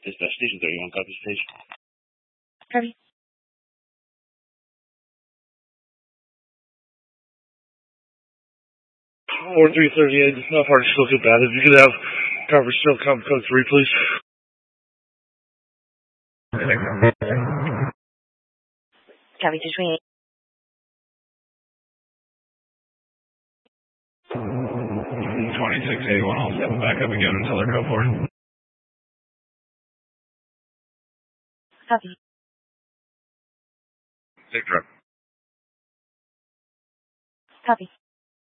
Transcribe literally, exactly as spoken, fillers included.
Dispatch Station thirty-one, copy station. Copy. four three thirty-eight, it's not hard to still get bad. If you could have coverage still come code three, please. Copy two twenty-eight. twenty-six eighty-one, I'll step back up again until they're go for it. Copy. Take truck. Copy.